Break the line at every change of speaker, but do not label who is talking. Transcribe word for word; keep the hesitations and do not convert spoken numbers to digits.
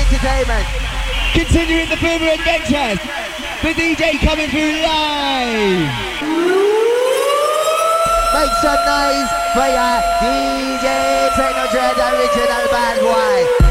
Entertainment.
Continuing the further adventures. The D J coming through live.
Make some noise for your D J Techno Dread Original Bad Boy.